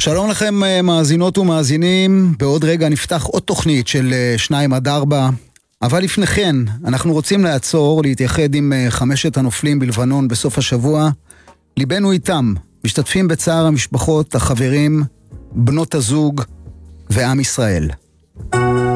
שלום לכם מאזינות ומאזינים, בעוד רגע נפתח עוד תוכנית של 2-4, אבל לפני כן אנחנו רוצים לעצור, להתייחד עם 5 הנופלים בלבנון בסוף השבוע. ליבנו איתם, משתתפים בצער המשפחות, החברים, בנות הזוג ועם ישראל.